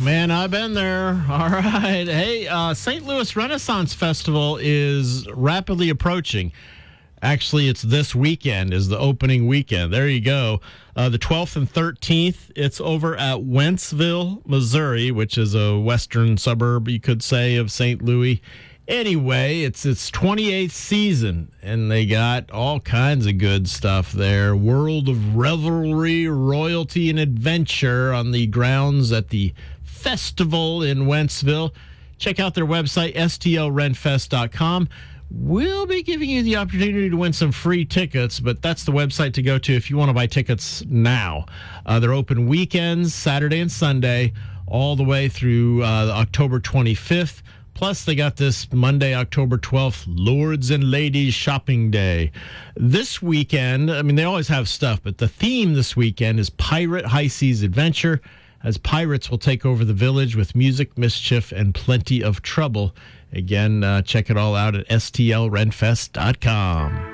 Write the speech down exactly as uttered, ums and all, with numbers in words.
Man, I've been there. All right. Hey, uh, Saint Louis Renaissance Festival is rapidly approaching. Actually, it's this weekend is the opening weekend. There you go. Uh, the twelfth and thirteenth, it's over at Wentzville, Missouri, which is a western suburb, you could say, of Saint Louis. Anyway, it's its twenty-eighth season, and they got all kinds of good stuff there. World of revelry, royalty, and adventure on the grounds at the festival in Wentzville. Check out their website, S T L renfest dot com. We'll be giving you the opportunity to win some free tickets, but that's the website to go to if you want to buy tickets now. Uh, they're open weekends, Saturday and Sunday, all the way through uh, October twenty-fifth. Plus, they got this Monday, October twelfth, Lords and Ladies Shopping Day. This weekend, I mean, they always have stuff, but the theme this weekend is Pirate High Seas Adventure, as pirates will take over the village with music, mischief, and plenty of trouble. Again, uh, check it all out at S T L renfest dot com.